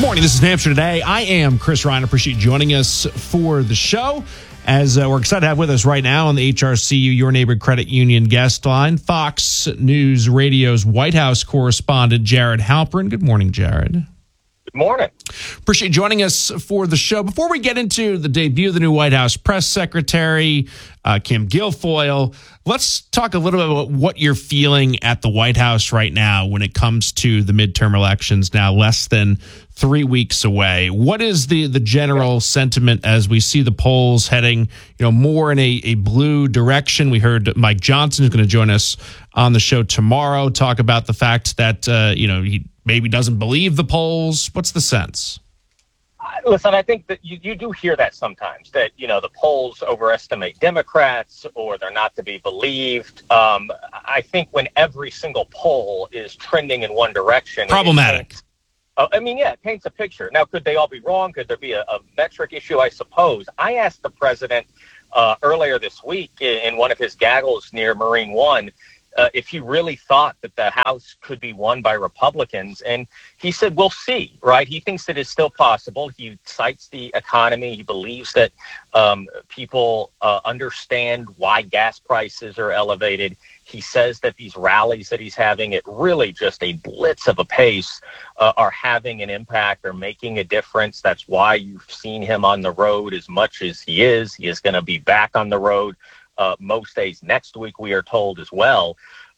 morning. This is New Hampshire Today. I am Chris Ryan. Appreciate you joining us for the show. As we're excited to have with us right now on the HRCU Your Neighborhood Credit Union guest line, Fox News Radio's White House correspondent, Jared Halpern. Good morning, Jared. Good morning. Appreciate you joining us for the show. Before we get into the debut of the new White House press secretary, Kim Guilfoyle, let's talk a little bit about what you're feeling at the White House right now when it comes to the midterm elections, now less than 3 weeks away. What is the general sentiment as we see the polls heading, more in a blue direction? We heard Mike Johnson is going to join us on the show tomorrow, talk about the fact that, he maybe doesn't believe the polls. What's the sense? Listen, I think that you do hear that sometimes, that, the polls overestimate Democrats or they're not to be believed. I think when every single poll is trending in one direction. Problematic. It paints a picture. Now, could they all be wrong? Could there be a metric issue? I suppose. I asked the president earlier this week in one of his gaggles near Marine One if he really thought that the House could be won by Republicans. And he said, we'll see, right? He thinks that it's still possible. He cites the economy. He believes that people understand why gas prices are elevated. He says that these rallies that he's having at really just a blitz of a pace are having an impact, are making a difference. That's why you've seen him on the road as much as he is. He is going to be back on the road most days next week, we are told as well.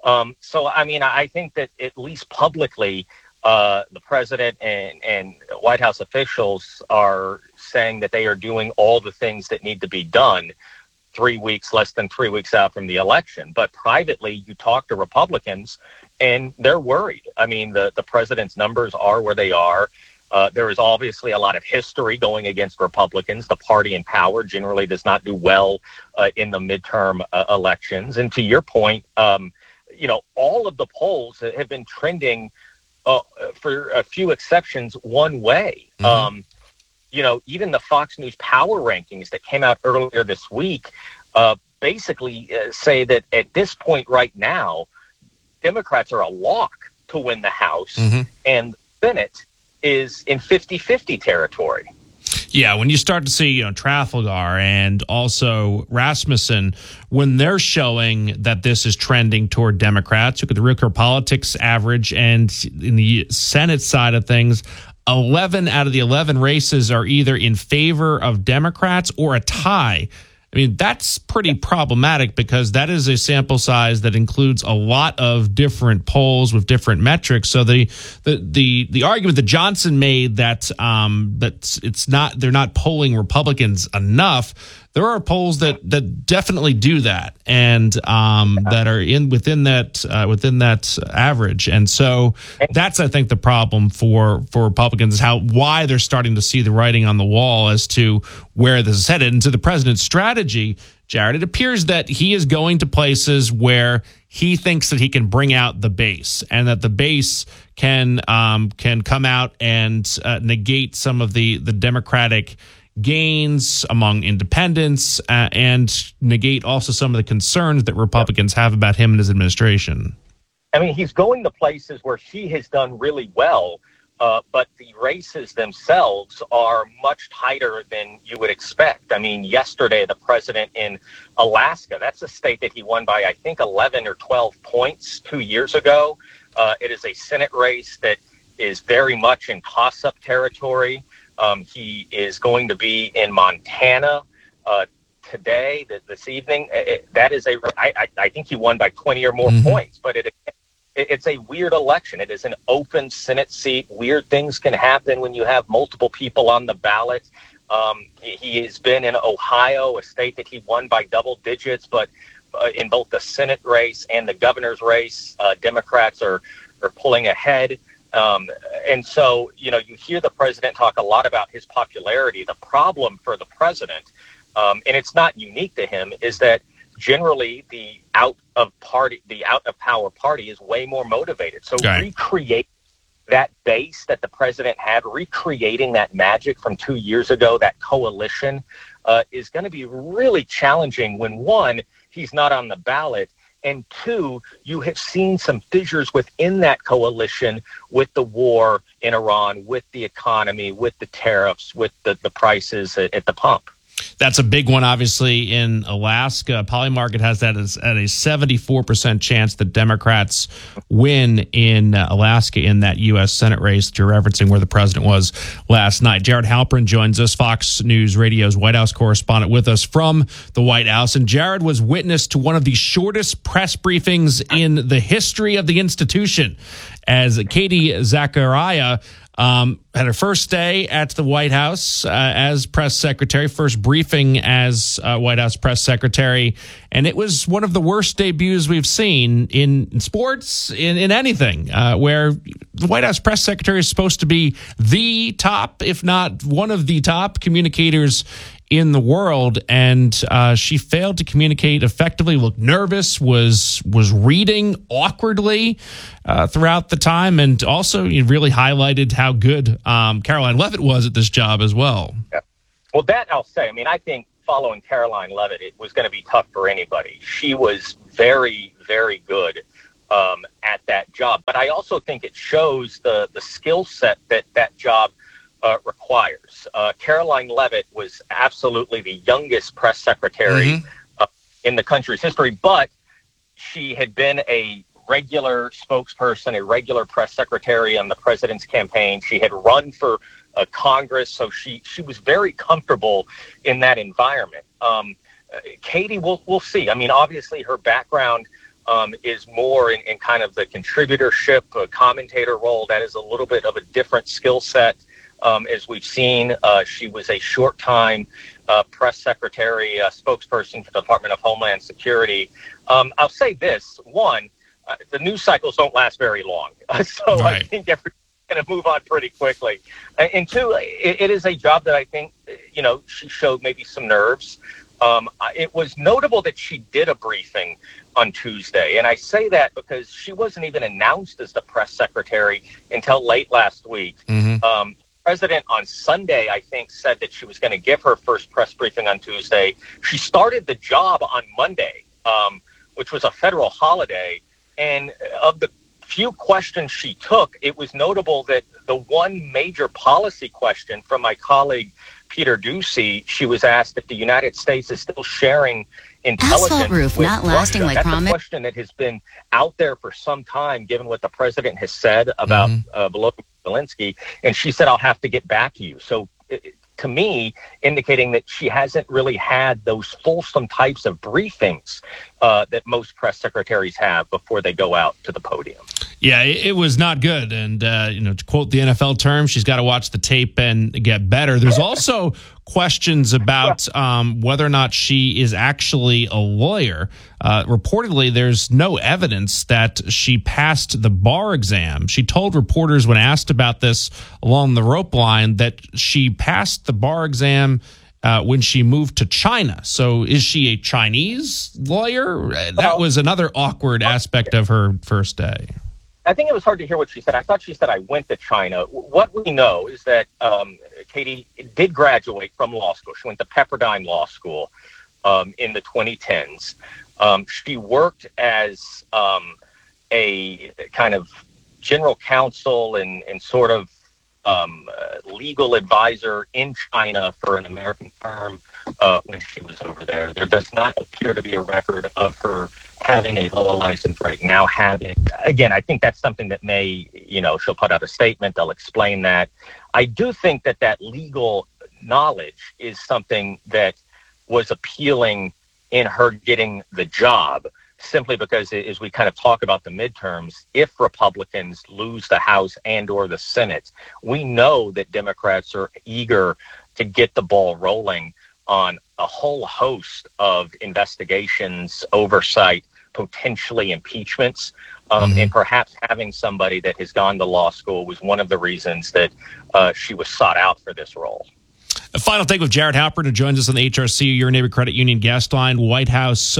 I think that at least publicly, the president and White House officials are saying that they are doing all the things that need to be done less than 3 weeks out from the election. But privately, you talk to Republicans and they're worried. The president's numbers are where they are. There is obviously a lot of history going against Republicans. The party in power generally does not do well in the midterm elections. And to your point, all of the polls have been trending, for a few exceptions, one way. Mm-hmm. Even the Fox News Power rankings that came out earlier this week basically say that at this point right now, Democrats are a lock to win the House, mm-hmm. and Senate is in 50-50 territory. Yeah, when you start to see, Trafalgar and also Rasmussen, when they're showing that this is trending toward Democrats, look at the Real Clear Politics average, and in the Senate side of things, 11 out of the 11 races are either in favor of Democrats or a tie. That's pretty problematic because that is a sample size that includes a lot of different polls with different metrics. So the argument that Johnson made that they're not polling Republicans enough. There are polls that definitely do that, and that are within that average, and so that's, I think, the problem for Republicans is why they're starting to see the writing on the wall as to where this is headed. And to the president's strategy, Jared, it appears that he is going to places where he thinks that he can bring out the base, and that the base can come out and negate some of the Democratic gains among independents and negate also some of the concerns that Republicans have about him and his administration. He's going to places where he has done really well, but the races themselves are much tighter than you would expect. Yesterday, the president in Alaska, that's a state that he won by, I think, 11 or 12 points 2 years ago. It is a Senate race that is very much in toss-up territory. He is going to be in Montana today, this evening. I think he won by 20 or more mm-hmm. points, but it's a weird election. It is an open Senate seat. Weird things can happen when you have multiple people on the ballot. He has been in Ohio, a state that he won by double digits, but in both the Senate race and the governor's race, Democrats are pulling ahead. And so, you hear the president talk a lot about his popularity. The problem for the president, and it's not unique to him, is that generally the out of power party is way more motivated. So recreate that base that the president had, recreating that magic from 2 years ago, that coalition, is going to be really challenging when, one, he's not on the ballot, And two, you have seen some fissures within that coalition with the war in Iran, with the economy, with the tariffs, with the prices at the pump. That's a big one, obviously, in Alaska. Polymarket has that as at a 74% chance that Democrats win in Alaska in that U.S. Senate race that you're referencing, where the president was last night. Jared Halpern joins us, Fox News Radio's White House correspondent, with us from the White House. And Jared was witness to one of the shortest press briefings in the history of the institution, as Katie Zachariah had her first day at the White House as press secretary, first briefing as White House press secretary. And it was one of the worst debuts we've seen in sports, in anything, where the White House press secretary is supposed to be the top, if not one of the top communicators in the world, and she failed to communicate effectively, looked nervous, was reading awkwardly throughout the time, and also really highlighted how good Karoline Leavitt was at this job as well. Yeah. Well, that I'll say. I mean, I think following Karoline Leavitt, it was going to be tough for anybody. She was very, very good at that job. But I also think it shows the skill set that job requires. Karoline Leavitt was absolutely the youngest press secretary in the country's history, but she had been a regular spokesperson, a regular press secretary on the president's campaign. She had run for Congress, so she was very comfortable in that environment. Katie, we'll see. I mean, obviously her background is more in kind of the contributorship, commentator role. That is a little bit of a different skill set. As we've seen, she was a short time press secretary, spokesperson for the Department of Homeland Security. I'll say this. One, the news cycles don't last very long. So right. I think everyone's going to move on pretty quickly. And two, it is a job that I think, she showed maybe some nerves. It was notable that she did a briefing on Tuesday. And I say that because she wasn't even announced as the press secretary until late last week. President on Sunday, I think, said that she was going to give her first press briefing on Tuesday. She started the job on Monday, which was a federal holiday. And of the few questions she took, it was notable that the one major policy question from my colleague, Peter Doocy, she was asked if the United States is still sharing intelligence Asphalt roof with not lasting Russia. like That's promised. a question that has been out there for some time, given what the president has said about Volodymyr Zelensky. And she said, I'll have to get back to you. So to me, indicating that she hasn't really had those fulsome types of briefings that most press secretaries have before they go out to the podium. Yeah, it was not good. And, to quote the NFL term, she's got to watch the tape and get better. There's also questions about whether or not she is actually a lawyer. Reportedly, there's no evidence that she passed the bar exam. She told reporters when asked about this along the rope line that she passed the bar exam when she moved to China. So is she a Chinese lawyer? That was another awkward aspect of her first day. I think it was hard to hear what she said. I thought she said, I went to China. What we know is that Katie did graduate from law school. She went to Pepperdine Law School in the 2010s. She worked as a kind of general counsel and sort of legal advisor in China for an American firm when she was over there. There does not appear to be a record of her having a law license right now. Again, I think that's something that may, she'll put out a statement, they'll explain that. I do think that legal knowledge is something that was appealing in her getting the job, simply because as we kind of talk about the midterms, if Republicans lose the House and or the Senate, we know that Democrats are eager to get the ball rolling on a whole host of investigations, oversight, potentially impeachments, and perhaps having somebody that has gone to law school was one of the reasons that she was sought out for this role. A final take with Jared Halpern, who joins us on the HRC, Your Neighborhood Credit Union guest line. White House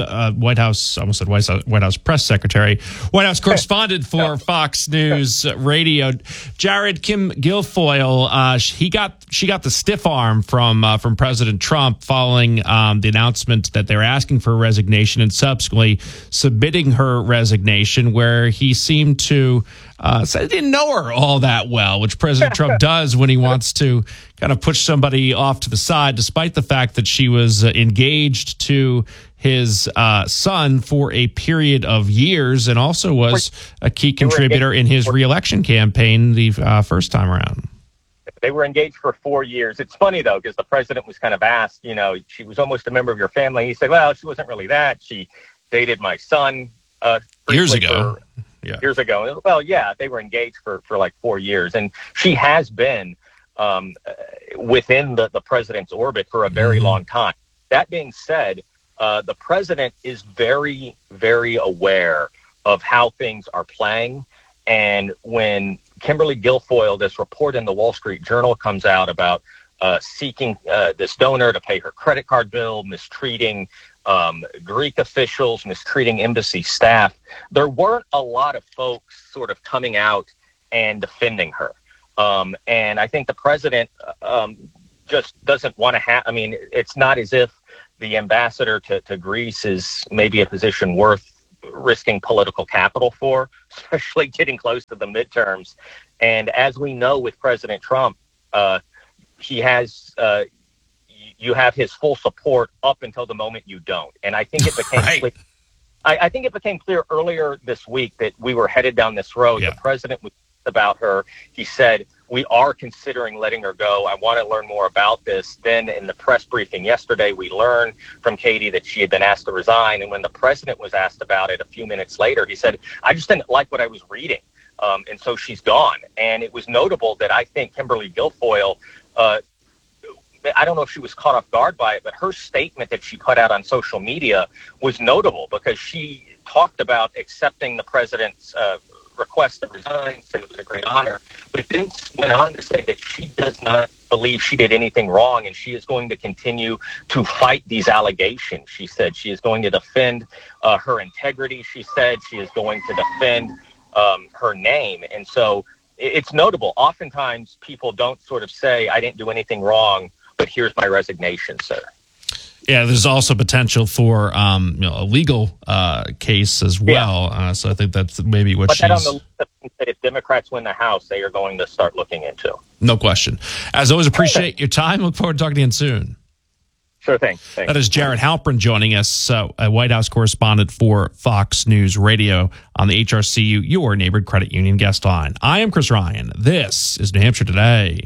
press secretary, White House correspondent for Fox News Radio. Jared, Kim Guilfoyle, she got the stiff arm from President Trump following the announcement that they were asking for a resignation and subsequently submitting her resignation, where he seemed to say he didn't know her all that well, which President Trump does when he wants to kind of push somebody off to the side, despite the fact that she was engaged to his son for a period of years and also was a key contributor in his reelection campaign the first time around. They were engaged for 4 years. It's funny, though, because the president was kind of asked, she was almost a member of your family. He said, well, she wasn't really that. She dated my son years ago. Years ago. Well, yeah, they were engaged for like 4 years. And she has been within the president's orbit for a very long time. That being said, the president is very, very aware of how things are playing. And when Kimberly Guilfoyle, this report in the Wall Street Journal comes out about seeking this donor to pay her credit card bill, mistreating Greek officials, mistreating embassy staff, there weren't a lot of folks sort of coming out and defending her. And I think the president just doesn't want to have, it's not as if the ambassador to Greece is maybe a position worth risking political capital for, especially getting close to the midterms. And as we know with President Trump, he has, you have his full support up until the moment you don't. And I think it became clear, I think it became clear earlier this week that we were headed down this road. Yeah. The president was about her. He said, we are considering letting her go. I want to learn more about this. Then in the press briefing yesterday, we learned from Katie that she had been asked to resign. And when the president was asked about it a few minutes later, he said, I just didn't like what I was reading. And so she's gone. And it was notable that I think Kimberly Guilfoyle, I don't know if she was caught off guard by it, but her statement that she put out on social media was notable because she talked about accepting the president's request to resign, said it was a great honor, but then went on to say that she does not believe she did anything wrong and she is going to continue to fight these allegations. She said she is going to defend her integrity. She said she is going to defend her name. And so it's notable. Oftentimes people don't sort of say, I didn't do anything wrong, but here's my resignation, sir. Yeah, there's also potential for a legal case as well. Yeah. So I think that's maybe what she's... But that on the list of things that if Democrats win the House, they are going to start looking into. No question. As always, appreciate your time. Look forward to talking to you soon. Sure thing. Thanks. That is Jared Halpern joining us, a White House correspondent for Fox News Radio on the HRCU, Your Neighborhood Credit Union guest line. I am Chris Ryan. This is New Hampshire Today.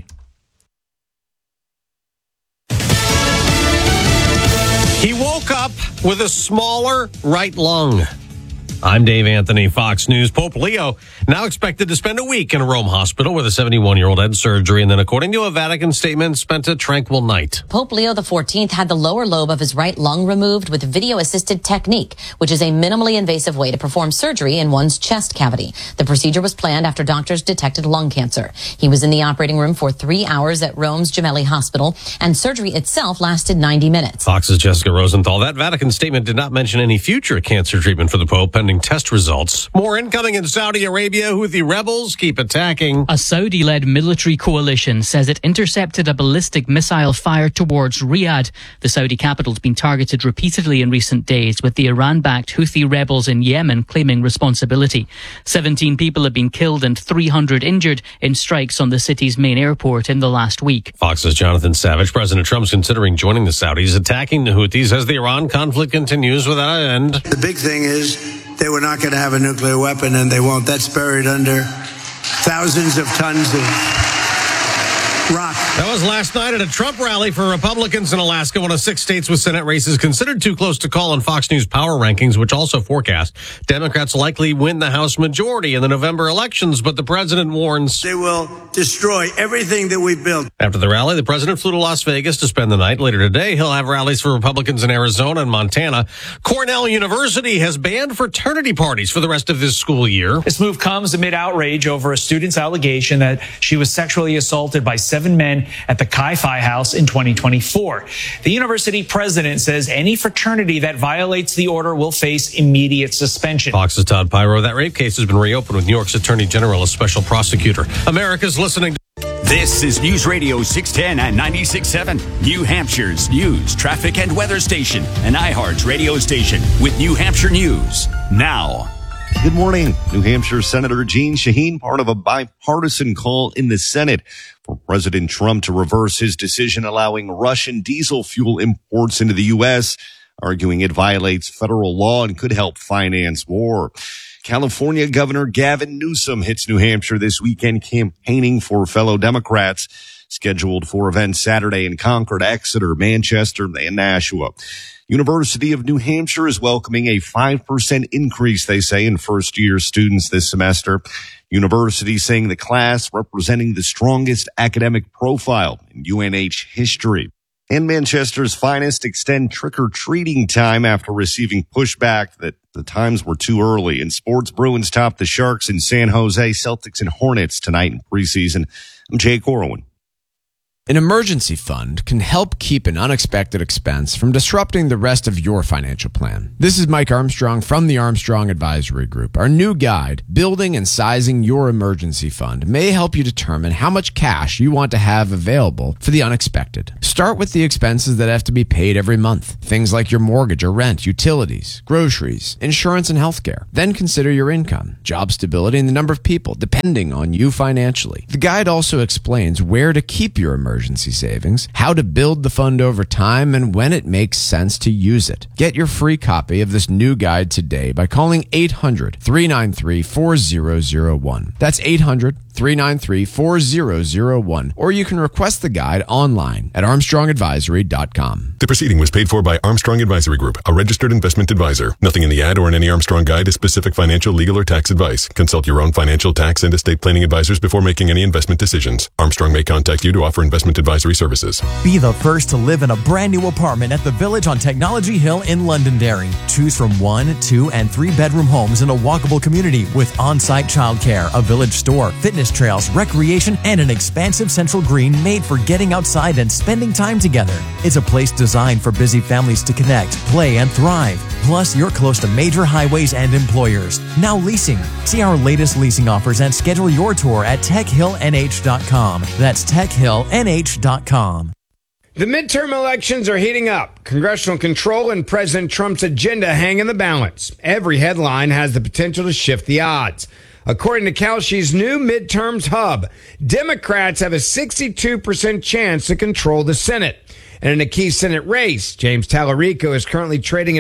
He woke up with a smaller right lung. I'm Dave Anthony, Fox News. Pope Leo now expected to spend a week in a Rome hospital where the 71-year-old had surgery and then, according to a Vatican statement, spent a tranquil night. Pope Leo XIV had the lower lobe of his right lung removed with video-assisted technique, which is a minimally invasive way to perform surgery in one's chest cavity. The procedure was planned after doctors detected lung cancer. He was in the operating room for 3 hours at Rome's Gemelli Hospital, and surgery itself lasted 90 minutes. Fox's Jessica Rosenthal. That Vatican statement did not mention any future cancer treatment for the Pope pending test results. More incoming in Saudi Arabia. Houthi rebels keep attacking. A Saudi-led military coalition says it intercepted a ballistic missile fired towards Riyadh. The Saudi capital's been targeted repeatedly in recent days, with the Iran-backed Houthi rebels in Yemen claiming responsibility. 17 people have been killed and 300 injured in strikes on the city's main airport in the last week. Fox's Jonathan Savage. President Trump's considering joining the Saudis, attacking the Houthis as the Iran conflict continues without end. The big thing is they were not going to have a nuclear weapon, and they won't. That's buried under thousands of tons of rock. That was last night at a Trump rally for Republicans in Alaska, one of 6 states with Senate races considered too close to call on Fox News power rankings, which also forecast Democrats likely win the House majority in the November elections. But the president warns they will destroy everything that we've built. After the rally, the president flew to Las Vegas to spend the night. Later today, he'll have rallies for Republicans in Arizona and Montana. Cornell University has banned fraternity parties for the rest of this school year. This move comes amid outrage over a student's allegation that she was sexually assaulted by 7 men at the Chi-Phi House in 2024. The university president says any fraternity that violates the order will face immediate suspension. Fox's Todd Pyro. That rape case has been reopened with New York's Attorney General as special prosecutor. America's listening to... This is News Radio 610 and 96.7, New Hampshire's news, traffic, and weather station, and iHeart's radio station with New Hampshire News. Now. Good morning. New Hampshire Senator Jeanne Shaheen, part of a bipartisan call in the Senate for President Trump to reverse his decision allowing Russian diesel fuel imports into the U.S., arguing it violates federal law and could help finance war. California Governor Gavin Newsom hits New Hampshire this weekend campaigning for fellow Democrats, scheduled for events Saturday in Concord, Exeter, Manchester, and Nashua. University of New Hampshire is welcoming a 5% increase, they say, in first-year students this semester. University saying the class representing the strongest academic profile in UNH history. And Manchester's finest extend trick-or-treating time after receiving pushback that the times were too early. In sports, Bruins top the Sharks in San Jose, Celtics and Hornets tonight in preseason. I'm Jake Corwin. An emergency fund can help keep an unexpected expense from disrupting the rest of your financial plan. This is Mike Armstrong from the Armstrong Advisory Group. Our new guide, Building and Sizing Your Emergency Fund, may help you determine how much cash you want to have available for the unexpected. Start with the expenses that have to be paid every month. Things like your mortgage or rent, utilities, groceries, insurance, and healthcare. Then consider your income, job stability, and the number of people depending on you financially. The guide also explains where to keep your emergency savings, how to build the fund over time, and when it makes sense to use it. Get your free copy of this new guide today by calling 800-393-4001. That's 800-393-4001. Or you can request the guide online at armstrongadvisory.com. The proceeding was paid for by Armstrong Advisory Group, a registered investment advisor. Nothing in the ad or in any Armstrong guide is specific financial, legal, or tax advice. Consult your own financial, tax, and estate planning advisors before making any investment decisions. Armstrong may contact you to offer investment advisory services. Be the first to live in a brand new apartment at the Village on Technology Hill in Londonderry. Choose from 1, 2, and 3-bedroom homes in a walkable community with on-site childcare, a village store, fitness trails, recreation, and an expansive central green made for getting outside and spending time together. It's a place designed for busy families to connect, play, and thrive. Plus, you're close to major highways and employers. Now leasing. See our latest leasing offers and schedule your tour at techhillnh.com. That's techhillnh.com. The midterm elections are heating up. Congressional control and President Trump's agenda hang in the balance. Every headline has the potential to shift the odds. According to Kalshi's new midterms hub, Democrats have a 62% chance to control the Senate. And in a key Senate race, James Tallarico is currently trading at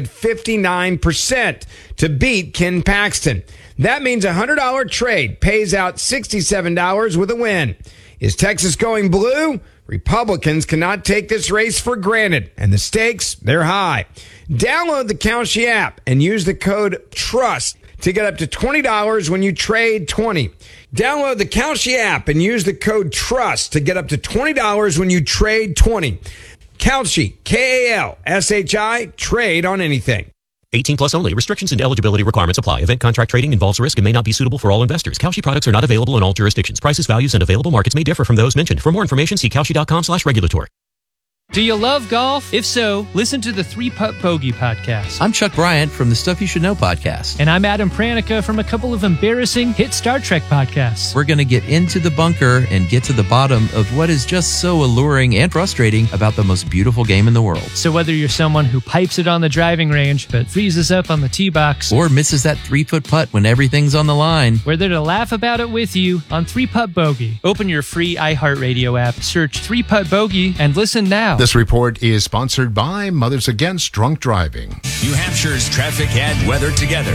59% to beat Ken Paxton. That means a $100 trade pays out $67 with a win. Is Texas going blue? Republicans cannot take this race for granted, and the stakes, they're high. Download the Kalshi app and use the code TRUST to get up to $20 when you trade 20. Download the Kalshi app and use the code TRUST to get up to $20 when you trade 20. Kalshi, K-A-L-S-H-I, trade on anything. 18 plus only. Restrictions and eligibility requirements apply. Event contract trading involves risk and may not be suitable for all investors. Kalshi products are not available in all jurisdictions. Prices, values, and available markets may differ from those mentioned. For more information, see kalshi.com/regulatory. Do you love golf? If so, listen to the 3-Putt Bogey podcast. I'm Chuck Bryant from the Stuff You Should Know podcast. And I'm Adam Pranica from a couple of embarrassing hit Star Trek podcasts. We're going to get into the bunker and get to the bottom of what is just so alluring and frustrating about the most beautiful game in the world. So whether you're someone who pipes it on the driving range but freezes up on the tee box, or misses that 3-foot putt when everything's on the line, we're there to laugh about it with you on 3-Putt Bogey. Open your free iHeartRadio app, search 3-Putt Bogey, and listen now. This report is sponsored by Mothers Against Drunk Driving. New Hampshire's traffic and weather together.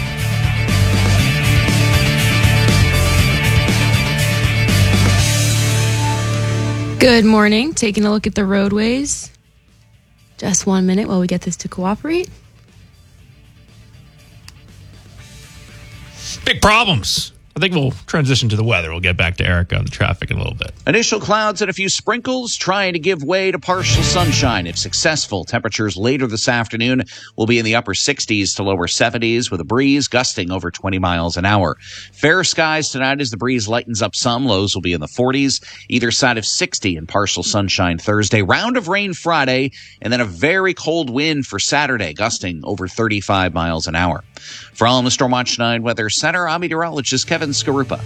Good morning. Taking a look at the roadways. Just 1 minute while we get this to cooperate. Big problems I think we'll transition to the weather. We'll get back to Erica on the traffic in a little bit. Initial clouds and a few sprinkles trying to give way to partial sunshine if successful. Temperatures later this afternoon will be in the upper 60s to lower 70s with a breeze gusting over 20 miles an hour. Fair skies tonight as the breeze lightens up some. Lows will be in the 40s, either side of 60 and partial sunshine Thursday. Round of rain Friday, and then a very cold wind for Saturday, gusting over 35 miles an hour. For all in the Stormwatch 9 Weather Center, I'm meteorologist Kevin Skarupa.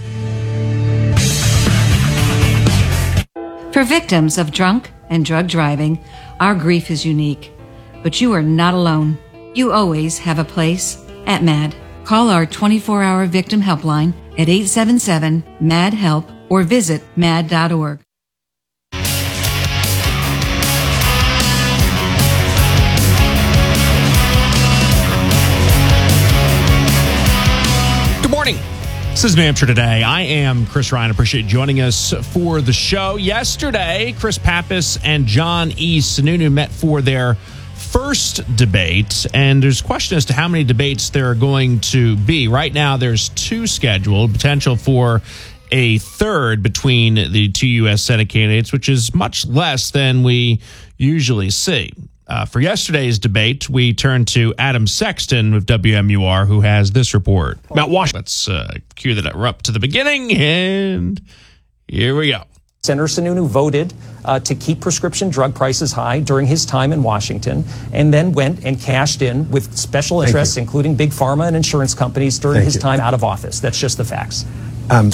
For victims of drunk and drug driving, our grief is unique. But you are not alone. You always have a place at MAD. Call our 24-hour victim helpline at 877-MAD-HELP or visit mad.org. This is New Hampshire Today. I am Chris Ryan. Appreciate you joining us for the show. Yesterday, Chris Pappas and John E. Sununu met for their first debate, and there's a question as to how many debates there are going to be. Right now, there's 2 scheduled, potential for a third between the 2 U.S. Senate candidates, which is much less than we usually see. For yesterday's debate, we turn to Adam Sexton of WMUR, who has this report. Mount Washington. Let's cue that up to the beginning, and here we go. Senator Sununu voted to keep prescription drug prices high during his time in Washington, and then went and cashed in with special interests, including big pharma and insurance companies, during his time out of office. That's just the facts. I'm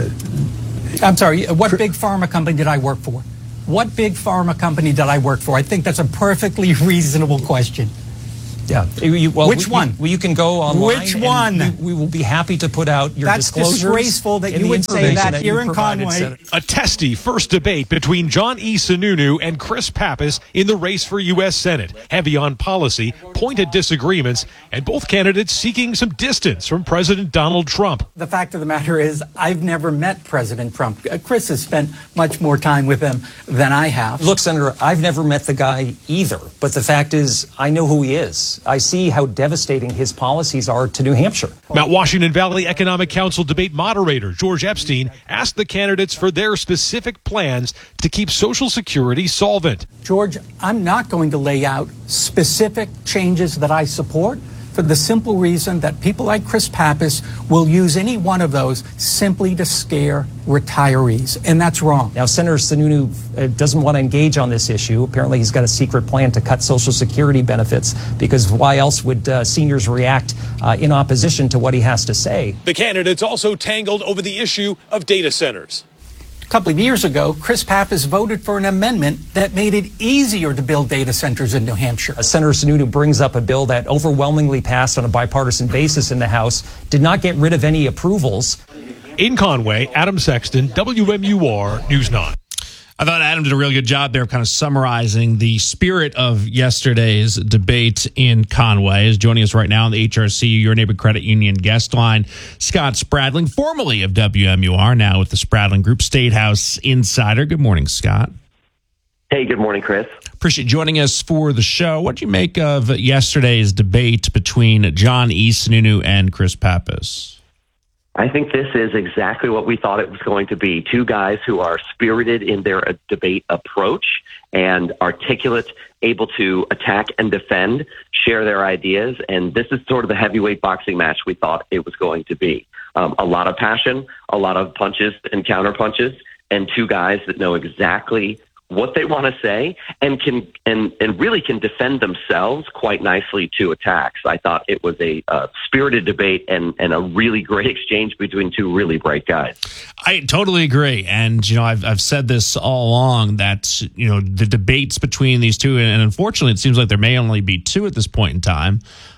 sorry, what big pharma company did I work for? What big pharma company did I work for? I think that's a perfectly reasonable question. Yeah. Which one? Well, you can go online. Which one? We will be happy to put out your disclosures. That's disgraceful that you would say that here in Conway. A testy first debate between John E. Sununu and Chris Pappas in the race for U.S. Senate. Heavy on policy, pointed disagreements, and both candidates seeking some distance from President Donald Trump. The fact of the matter is, I've never met President Trump. Chris has spent much more time with him than I have. Look, Senator, I've never met the guy either. But the fact is, I know who he is. I see how devastating his policies are to New Hampshire. Mount Washington Valley Economic Council debate moderator George Epstein asked the candidates for their specific plans to keep Social Security solvent. George, I'm not going to lay out specific changes that I support, for the simple reason that people like Chris Pappas will use any one of those simply to scare retirees, and that's wrong. Now, Senator Sununu doesn't want to engage on this issue. Apparently, he's got a secret plan to cut Social Security benefits, because why else would seniors react in opposition to what he has to say? The candidates also tangled over the issue of data centers. A couple of years ago, Chris Pappas voted for an amendment that made it easier to build data centers in New Hampshire. Senator Sununu brings up a bill that overwhelmingly passed on a bipartisan basis in the House, did not get rid of any approvals. In Conway, Adam Sexton, WMUR News 9. I thought Adam did a really good job there of kind of summarizing the spirit of yesterday's debate in Conway. Is joining us right now on the HRCU, Your Neighborhood Credit Union guest line, Scott Spradling, formerly of WMUR, now with the Spradling Group, State House Insider. Good morning, Scott. Hey, good morning, Chris. Appreciate joining us for the show. What did you make of yesterday's debate between John E. Sununu and Chris Pappas? I think this is exactly what we thought it was going to be. 2 guys who are spirited in their debate approach and articulate, able to attack and defend, share their ideas. And this is sort of the heavyweight boxing match we thought it was going to be. A lot of passion, a lot of punches and counter punches, and 2 guys that know exactly what they want to say and can and really can defend themselves quite nicely to attacks. I thought it was a spirited debate and a really great exchange between 2 really bright guys. I totally agree. And, you know, I've said this all along that, you know, the debates between these 2, and unfortunately it seems like there may only be 2 at this point in time,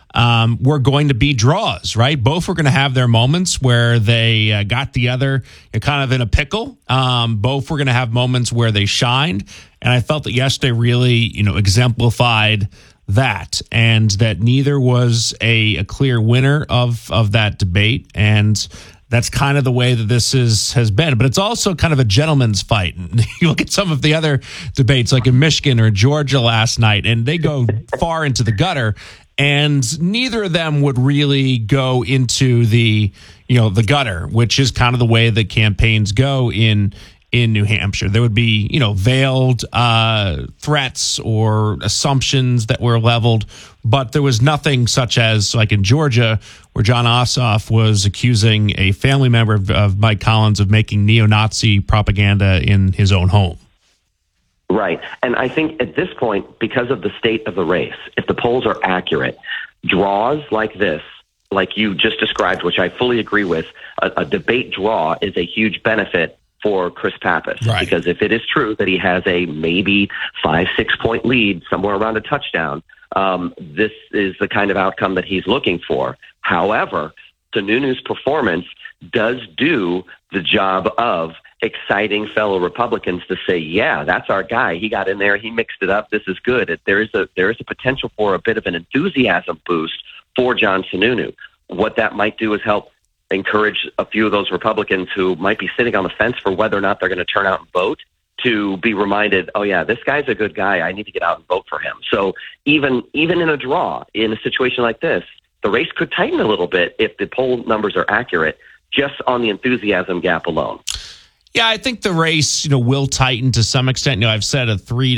were going to be draws, right? Both were going to have their moments where they got the other kind of in a pickle. Both were going to have moments where they shined. And I felt that yesterday really, you know, exemplified that, and that neither was a clear winner of that debate. And that's kind of the way that this has been. But it's also kind of a gentleman's fight. You look at some of the other debates, like in Michigan or Georgia last night, and they go far into the gutter. And neither of them would really go into the gutter, which is kind of the way that campaigns go in New Hampshire. There would be, veiled threats or assumptions that were leveled, but there was nothing such as like in Georgia, where John Ossoff was accusing a family member of Mike Collins of making neo-Nazi propaganda in his own home. Right. And I think at this point, because of the state of the race, if the polls are accurate, draws like this, like you just described, which I fully agree with, a debate draw is a huge benefit for Chris Pappas. Right. Because if it is true that he has a maybe 5-6 point lead somewhere around a touchdown, this is the kind of outcome that he's looking for. However, Sununu's performance does do the job of exciting fellow Republicans to say, yeah, that's our guy. He got in there. He mixed it up. This is good. There is a potential for a bit of an enthusiasm boost for John Sununu. What that might do is help encourage a few of those Republicans who might be sitting on the fence for whether or not they're going to turn out and vote to be reminded, oh, yeah, this guy's a good guy. I need to get out and vote for him. So even in a draw, in a situation like this, the race could tighten a little bit if the poll numbers are accurate, just on the enthusiasm gap alone. Yeah, I think the race, will tighten to some extent. I've said a 3 to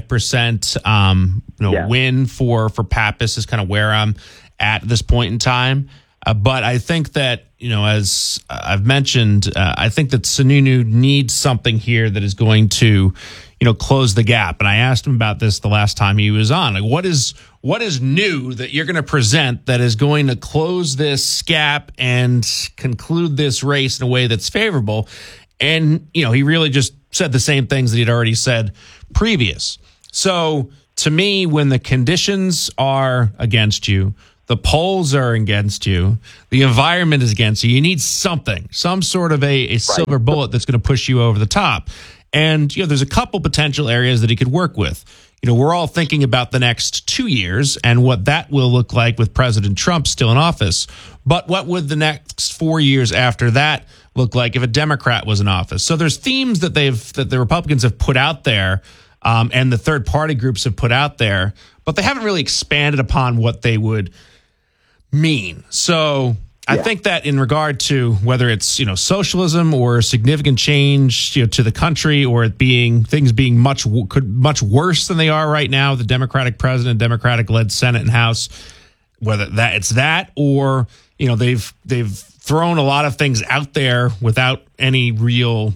5%, win for Pappas is kind of where I'm at this point in time. But I think that, as I've mentioned, I think that Sununu needs something here that is going to, close the gap. And I asked him about this the last time he was on. Like, what is new that you're going to present that is going to close this gap and conclude this race in a way that's favorable? And, he really just said the same things that he'd already said previous. So to me, when the conditions are against you, the polls are against you, the environment is against you, you need something, some sort of a silver bullet that's going to push you over the top. And, there's a couple potential areas that he could work with. We're all thinking about the next 2 years and what that will look like with President Trump still in office. But what would the next 4 years after that look like if a Democrat was in office? So there's themes that the Republicans have put out there, and the third party groups have put out there, but they haven't really expanded upon what they would mean. So I think that in regard to whether it's, socialism or significant change, to the country, or it being things being much worse than they are right now, the Democratic president, Democratic led Senate and House, whether it's that or, they've thrown a lot of things out there without any real,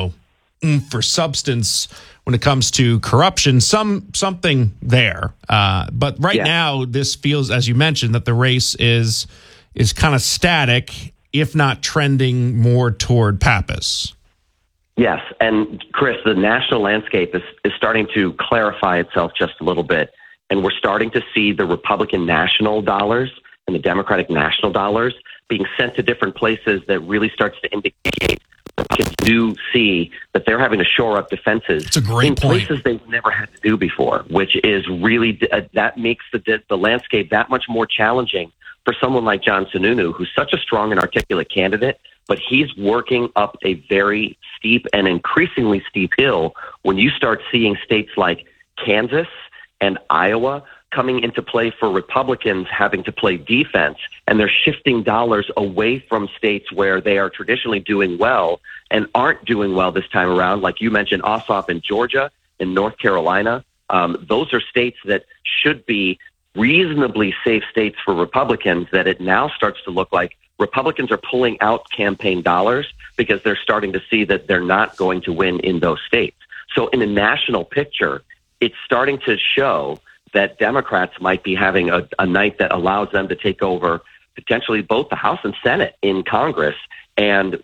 oomph or substance when it comes to corruption, something there. But right now, this feels, as you mentioned, that the race is kind of static, if not trending more toward Pappas. Yes, and Chris, the national landscape is starting to clarify itself just a little bit, and we're starting to see the Republican national dollars and the Democratic national dollars being sent to different places that really starts to indicate Republicans do see that they're having to shore up defenses in places they've never had to do before, which is really that makes the landscape that much more challenging for someone like John Sununu, who's such a strong and articulate candidate, but he's working up a very steep and increasingly steep hill when you start seeing states like Kansas and Iowa coming into play for Republicans having to play defense, and they're shifting dollars away from states where they are traditionally doing well and aren't doing well this time around. Like you mentioned, Ossoff in Georgia and North Carolina. Those are states that should be reasonably safe states for Republicans, that it now starts to look like Republicans are pulling out campaign dollars because they're starting to see that they're not going to win in those states. So in a national picture, it's starting to show that Democrats might be having a night that allows them to take over potentially both the House and Senate in Congress. And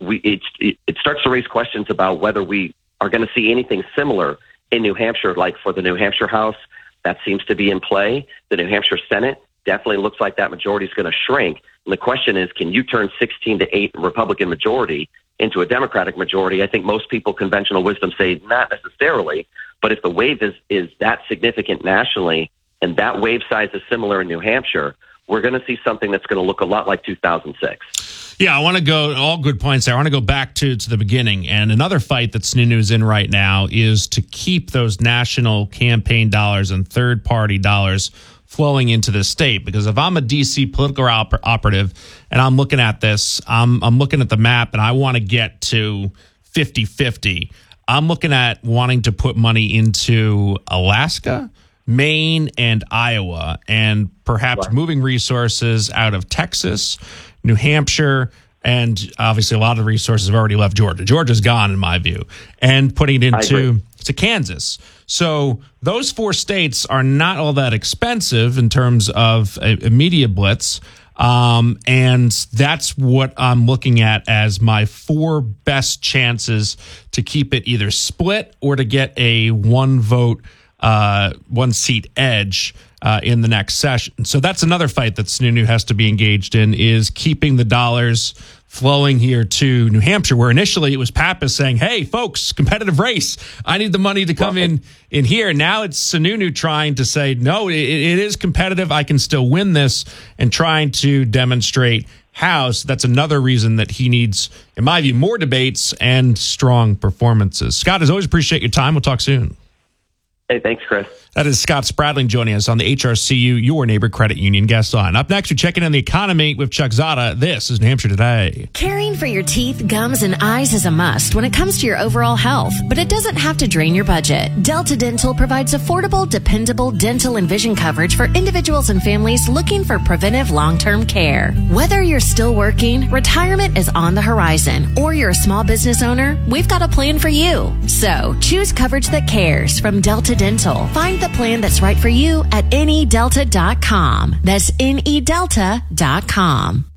it starts to raise questions about whether we are going to see anything similar in New Hampshire, like for the New Hampshire House. That seems to be in play. The New Hampshire Senate definitely looks like that majority is going to shrink. And the question is, can you turn 16-8 Republican majority into a Democratic majority? I think most people, conventional wisdom, say not necessarily. But if the wave is that significant nationally and that wave size is similar in New Hampshire, we're going to see something that's going to look a lot like 2006. Yeah, I want to go, all good points there. I want to go back to the beginning. And another fight that Sununu's in right now is to keep those national campaign dollars and third-party dollars flowing into the state. Because if I'm a DC political operative and I'm looking at this, I'm looking at the map and I want to get to 50-50. I'm looking at wanting to put money into Alaska, Maine, and Iowa, and perhaps moving resources out of Texas, New Hampshire, and obviously a lot of resources have already left Georgia. Georgia's gone, in my view, and putting it into Kansas. So those 4 states are not all that expensive in terms of a media blitz. And that's what I'm looking at as my 4 best chances to keep it either split or to get a 1 seat edge in the next session. So that's another fight that Sununu has to be engaged in, is keeping the dollars flowing here to New Hampshire, where initially it was Pappas saying, hey, folks, competitive race. I need the money to come in here. Now it's Sununu trying to say, no, it is competitive. I can still win this, and trying to demonstrate how. So that's another reason that he needs, in my view, more debates and strong performances. Scott, as always, appreciate your time. We'll talk soon. Hey, thanks, Chris. That is Scott Spradling joining us on the HRCU, your neighbor credit union guest line. Up next, we're checking in the economy with Chuck Zada. This is New Hampshire Today. Caring for your teeth, gums, and eyes is a must when it comes to your overall health, but it doesn't have to drain your budget. Delta Dental provides affordable, dependable dental and vision coverage for individuals and families looking for preventive long-term care. Whether you're still working, retirement is on the horizon, or you're a small business owner, we've got a plan for you. So choose coverage that cares from Delta Dental. Find the plan that's right for you at NEDelta.com. That's NEDelta.com.